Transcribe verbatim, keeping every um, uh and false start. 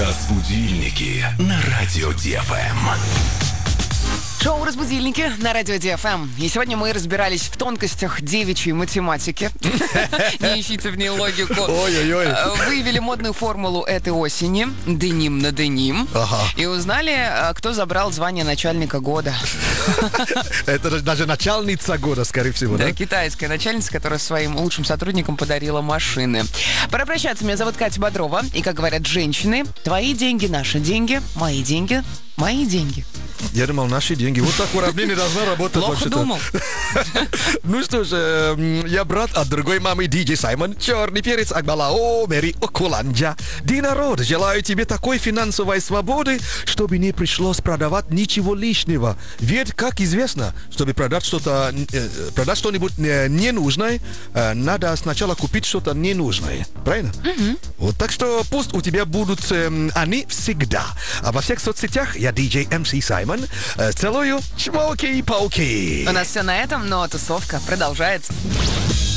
Разбудильники на радио Ди Эф Эм. Шоу «Разбудильники» на радио Ди Эф Эм. И сегодня мы разбирались в тонкостях девичьей математики. Не ищите в ней логику. Ой-ой-ой. Выявили модную формулу этой осени. Деним на деним. Ага. И узнали, кто забрал звание начальника года. Это даже начальница года, скорее всего, да? Да, китайская начальница, которая своим лучшим сотрудникам подарила машины. Пора прощаться. Меня зовут Катя Бодрова. И, как говорят женщины, твои деньги, наши деньги, мои деньги, мои деньги. Я думал, наши деньги. Вот так уравнение должно работать. Плохо думал. Ну что ж, я брат от другой мамы Диджей Саймон. Черный перец Акбалао, Мэри Окуланджа. День народ, желаю тебе такой финансовой свободы, чтобы не пришлось продавать ничего лишнего. Ведь, как известно, чтобы продать что-то, продать что-нибудь ненужное, надо сначала купить что-то ненужное. Правильно? Угу. Вот так что пусть у тебя будут э, они всегда. А во всех соцсетях я диджей эм си Саймон. Целую, чмоки-пауки. У нас все на этом, но тусовка продолжается.